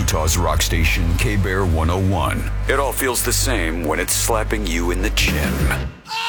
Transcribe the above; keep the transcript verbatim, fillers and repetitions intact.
Utah's rock station, K-Bear one oh one. It all feels the same when it's slapping you in the chin.